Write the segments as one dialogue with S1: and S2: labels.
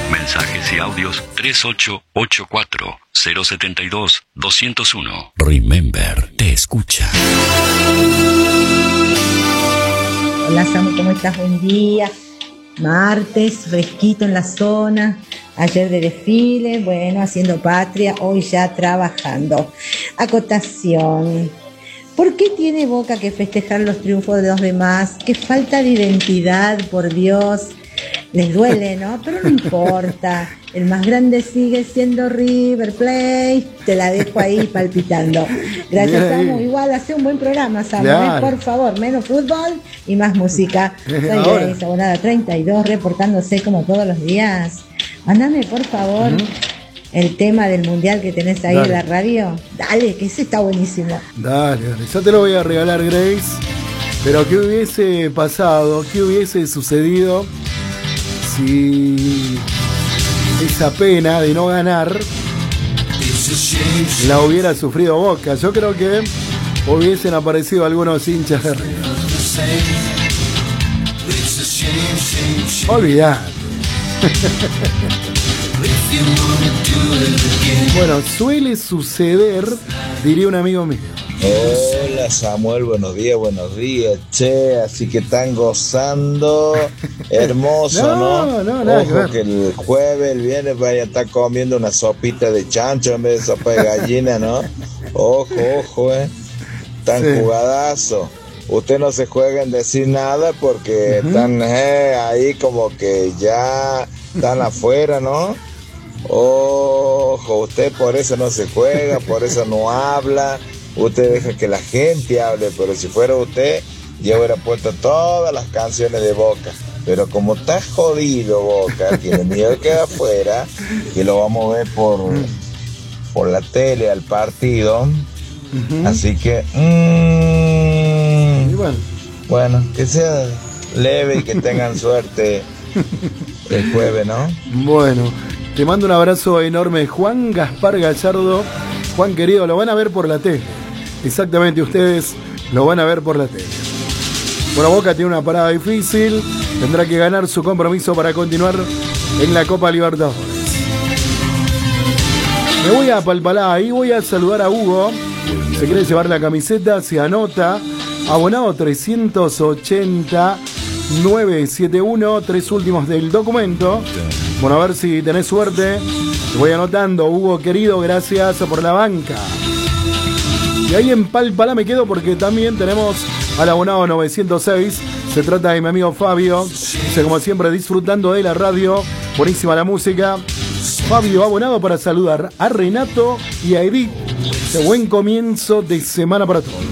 S1: Mensajes y audios 3884-072-201. Remember, te escucha.
S2: Hola Samu, ¿cómo estás? Buen día. Martes, fresquito en la zona. Ayer de desfile, bueno, haciendo patria, hoy ya trabajando. Acotación. ¿Por qué tiene Boca que festejar los triunfos de los demás? Qué falta de identidad, por Dios. Les duele, ¿no? Pero no importa. El más grande sigue siendo River Plate. Te la dejo ahí palpitando. Gracias, Samu. Igual, hace un buen programa, Samu.
S3: Claro.
S2: Por favor, menos fútbol y más música. Soy Grace, abonada 32, reportándose como todos los días. Mándame, por favor, el tema del mundial que tenés ahí en la radio. Dale, que ese está buenísimo.
S3: Dale, yo te lo voy a regalar, Grace. Pero ¿qué hubiese pasado? ¿Qué hubiese sucedido si esa pena de no ganar la hubiera sufrido Boca? Yo creo que hubiesen aparecido algunos hinchas de River. Olvidate. Bueno, suele suceder, diría un amigo mío.
S4: Hola Samuel, buenos días, che, así que están gozando, hermoso, ¿no? Ojo que el jueves, el viernes vaya a estar comiendo una sopita de chancho en vez de sopa de gallina, ¿no? Ojo, tan jugadazo. Usted no se juega en decir nada porque están ahí como que ya están afuera, ¿no? Ojo, usted por eso no se juega, por eso no habla. Usted deja que la gente hable, pero si fuera usted, yo hubiera puesto todas las canciones de Boca. Pero como está jodido Boca, tiene miedo de quedar afuera, que lo vamos a ver por la tele al partido. Así que, bueno, que sea leve y que tengan suerte el jueves, ¿no?
S3: Bueno, te mando un abrazo enorme, Juan Gaspar Gallardo. Juan querido, lo van a ver por la tele. Exactamente, ustedes lo van a ver por la tele. Bueno, Boca tiene una parada difícil. Tendrá que ganar su compromiso para continuar en la Copa Libertadores. Me voy a Palpalá y voy a saludar a Hugo. Se quiere llevar la camiseta, se anota. Abonado 380-971, 3 últimos del documento. Bueno, a ver si tenés suerte. Te voy anotando, Hugo querido, gracias por la banca. Y ahí en Palpalá me quedo porque también tenemos al abonado 906. Se trata de mi amigo Fabio. Como siempre, disfrutando de la radio. Buenísima la música. Fabio abonado para saludar a Renato y a Edith. De buen comienzo de semana para todos.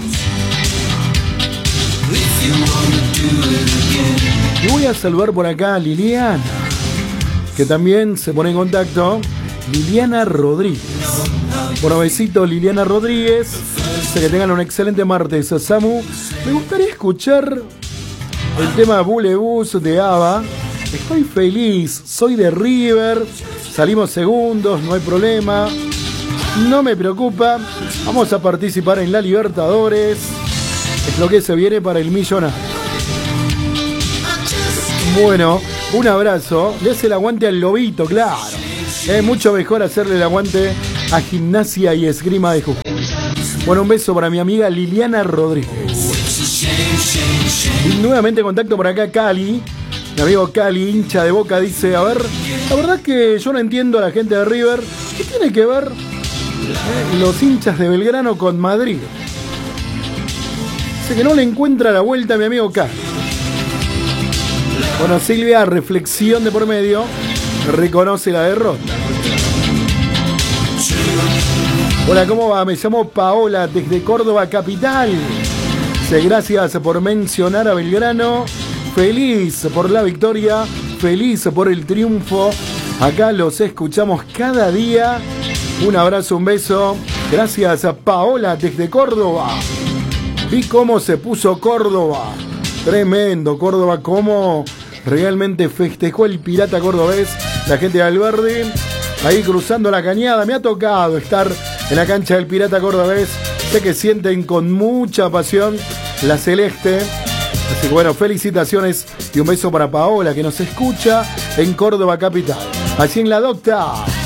S3: Y voy a saludar por acá a Liliana, que también se pone en contacto. Liliana Rodríguez. Bueno, besito Liliana Rodríguez. Que tengan un excelente martes. Samu, me gustaría escuchar el tema Bulebus de ABBA. Estoy feliz, soy de River, salimos segundos, no hay problema, no me preocupa, vamos a participar en la Libertadores, es lo que se viene para el millonario. Bueno, un abrazo, le hace el aguante al Lobito, claro, es mucho mejor hacerle el aguante a Gimnasia y Esgrima de Jujuy. Bueno, un beso para mi amiga Liliana Rodríguez. Y nuevamente contacto por acá Cali. Mi amigo Cali, hincha de Boca, dice, a ver, la verdad es que yo no entiendo a la gente de River. ¿Qué tiene que ver los hinchas de Belgrano con Madrid? Dice que no le encuentra la vuelta a mi amigo Cali. Bueno, Silvia, reflexión de por medio, reconoce la derrota. Hola, ¿cómo va? Me llamo Paola desde Córdoba capital. Dice, gracias por mencionar a Belgrano. Feliz por la victoria, feliz por el triunfo. Acá los escuchamos cada día. Un abrazo, un beso. Gracias a Paola desde Córdoba. Vi cómo se puso Córdoba. Tremendo Córdoba, cómo realmente festejó el pirata cordobés. La gente de Alberdi, ahí cruzando la cañada. Me ha tocado estar en la cancha del pirata cordobés. Sé que sienten con mucha pasión la celeste. Así que bueno, felicitaciones y un beso para Paola, que nos escucha en Córdoba capital. Así en la docta.